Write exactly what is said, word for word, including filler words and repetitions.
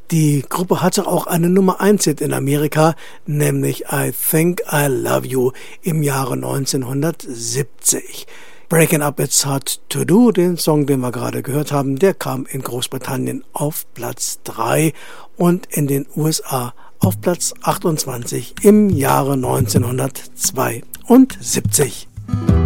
Die Gruppe hatte auch eine Nummer eins Hit in Amerika, nämlich I Think I Love You im Jahre neunzehnhundertsiebzig. Breaking Up It's Hard to Do, den Song, den wir gerade gehört haben, der kam in Großbritannien auf Platz drei und in den U S A auf Platz achtundzwanzig im Jahre neunzehnhundertzweiundsiebzig.